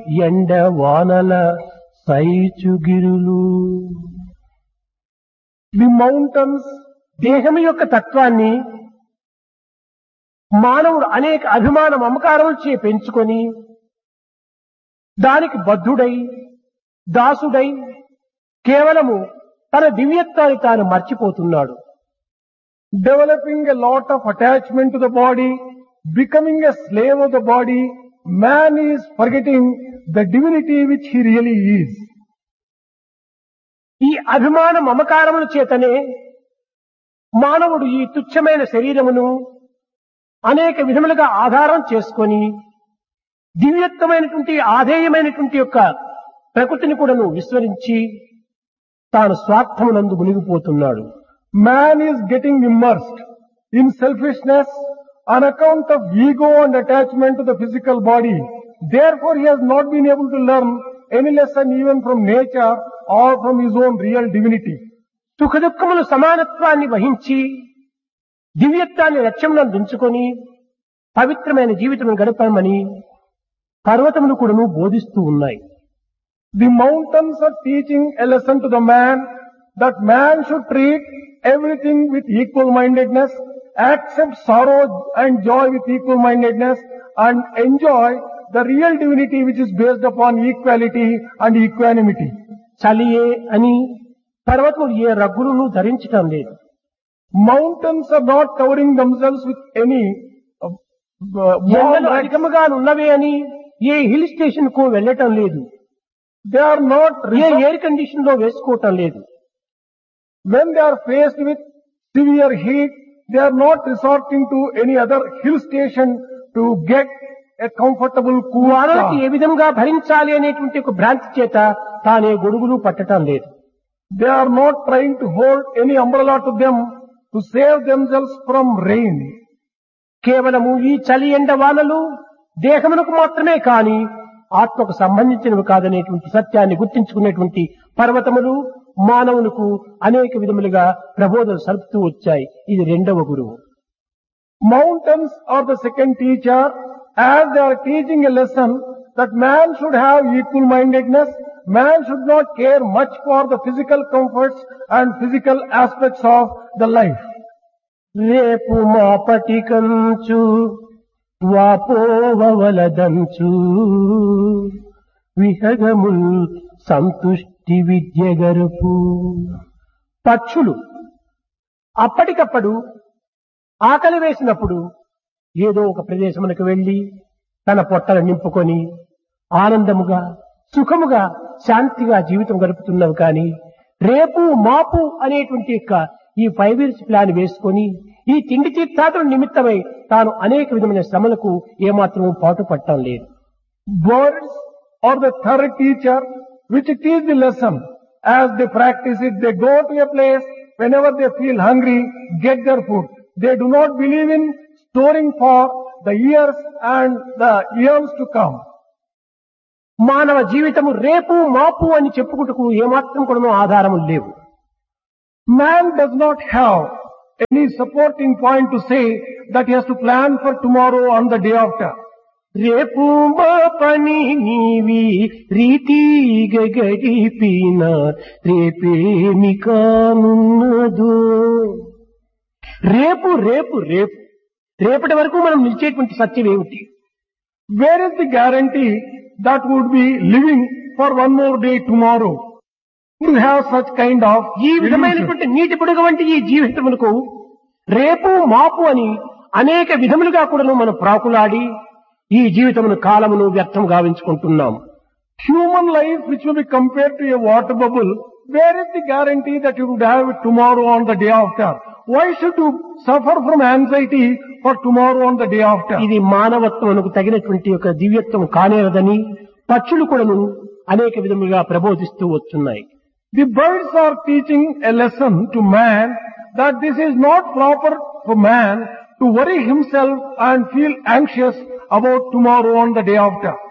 ఎండ వానల సైచుగిరులు. The mountains, దేహం యొక్క తత్వాన్ని మానవుడు అనేక అభిమాన మమకారములచే పెంచుకొని దానికి బద్ధుడై దాసుడై కేవలము తన దివ్యత్వాన్ని తాను మర్చిపోతున్నాడు. developing a lot of attachment to the body, becoming a slave of the body, man is forgetting the divinity which he really is. ఈ అభిమాన మమకారముల చేతనే మానవుడు ఈ తుచ్చమైన శరీరమును అనేక విధములుగా ఆధారం చేసుకొని దివ్యత్వమైనటువంటి ఆధేయమైనటువంటి యొక్క ప్రకృతిని కూడాను విస్మరించి తాను స్వార్థమునందు మునిగిపోతున్నాడు. Man is getting immersed in selfishness on account of ego and attachment to the physical body. Therefore, he has not been able to learn any lesson even from nature or from his own real divinity. సుఖ దుఃఖములు సమానత్వాన్ని వహించి దివ్యత్వాన్ని లక్ష్యమునందు ఉంచుకొని పవిత్రమైన జీవితం గడపమని పర్వతములు కూడాను బోధిస్తూ ఉన్నాయి. The mountains are teaching a lesson to the man that man should treat everything with equal-mindedness, accept sorrow and joy with equal-mindedness, and enjoy the real divinity which is based upon equality and equanimity. చలియే అని పర్వతములు ఏ రగ్గులను ధరించటం లేదు. Mountains are not covering themselves with any ఎండలు అధికముగా ఉన్నవే అని ఏ hill station కు వెళ్ళటం లేదు. They are not A air condition లో వేసుకోవటం లేదు. when they are faced with severe heat, they are not resorting to any other hill station to get a comfortable cool వానలకి A car. విధంగా భరించాలి అనేటువంటి ఒక భ్రాంతి చేత తానే గొడుగులు పట్టటం లేదు. They are not trying to hold any umbrella to them to save themselves from rain. కేవలము ఈ చలి ఎండ వానలు దేహమునకు మాత్రమే కాని ఆత్మకు సంబంధించినవి కాదనేటువంటి సత్యాన్ని గుర్తించుకునేటువంటి పర్వతములు మానవులకు అనేక విధములుగా ప్రబోధన సలుపుతూ వచ్చాయి. ఇది రెండవ గురువు. Mountains are the second teacher, as they are teaching a lesson that man should have equal-mindedness. Man should not care much for the physical comforts and physical aspects of the life. రేపు మాపటి కంచు వాపోవలదంచు విహగముల్ సంతుష్టి విద్య గరుపు. పక్షులు అప్పటికప్పుడు ఆకలి వేసినప్పుడు ఏదో ఒక ప్రదేశమునకు వెళ్లి తన పొట్టలు నింపుకొని ఆనందముగా సుఖముగా శాంతిగా జీవితం గడుపుతున్నవి కానీ రేపు మాపు అనేటువంటి యొక్క ఈ 5 years ప్లాన్ వేసుకొని ఈ తిండి తీర్థాతుల నిమిత్తమై తాను అనేక విధమైన శ్రమలకు ఏమాత్రము పాటు పట్టడం లేదు. Birds are the third teacher which teach the lesson. As they practice it, they go to a place whenever they feel hungry, get their food. They do not believe in storing for the years and the years to come. మానవ జీవితము రేపు మాపు అని చెప్పుకుంటూ ఏమాత్రం కూడా ఆధారము లేవు. Man does not have any supporting point to say that he has to plan for tomorrow on the day after. రేపు మా పని నీవి రీతి గడిపిన రేపేమి కానున్నదో. రేపు రేపు రేపు రేపటి వరకు మనం నిలిచేటువంటి సత్యం ఏమిటి? Where is the guarantee that would be living for one more day tomorrow? To have such kind of ఈ విధమైనటువంటి నీటి పొడుగు వంటి ఈ జీవితములకు రేపు మాపు అని అనేక విధములుగా కూడా మనం ప్రాకులాడి ఈ జీవితమును కాలమును వ్యర్థం గావించుకుంటున్నాం. human life which will be compared to a water bubble, where is the guarantee that you would have it tomorrow on the day after? Why should you suffer from anxiety for tomorrow on the day after? ఇది మానవత్వమునకు తగినటువంటి ఒక దివ్యత్వం కానేరదని పక్షులు కూడాను అనేక విధములుగా ప్రబోధిస్తూ వచ్చున్నాయి. The birds are teaching a lesson to man that this is not proper for man to worry himself and feel anxious about tomorrow on the day after.